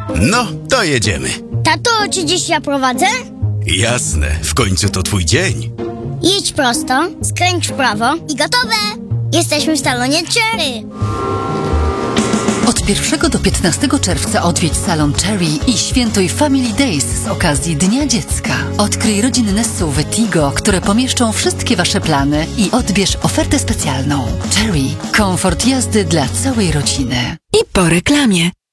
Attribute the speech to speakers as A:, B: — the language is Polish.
A: No, to jedziemy.
B: Tato, czy dziś ja prowadzę?
A: Jasne, w końcu to twój dzień.
B: Jedź prosto, skręć w prawo i gotowe! Jesteśmy w salonie Cherry.
C: Od 1 do 15 czerwca odwiedź salon Cherry i świętuj Family Days z okazji Dnia Dziecka. Odkryj rodzinne SUV Tigo, które pomieszczą wszystkie Wasze plany i odbierz ofertę specjalną. Cherry. Komfort jazdy dla całej rodziny.
D: I po reklamie.